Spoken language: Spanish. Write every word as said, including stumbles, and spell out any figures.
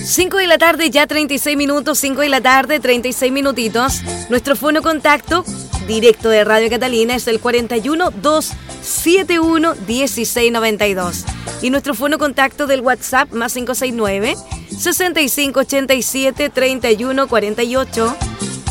cinco de la tarde, ya treinta y seis minutos, cinco de la tarde, treinta y seis minutitos. Nuestro fono contacto directo de Radio Catalina es el cuarenta y uno, doscientos setenta y uno, dieciséis noventa y dos. Y nuestro fono contacto del WhatsApp más cinco seis nueve, sesenta y cinco ochenta y siete, treinta y uno cuarenta y ocho.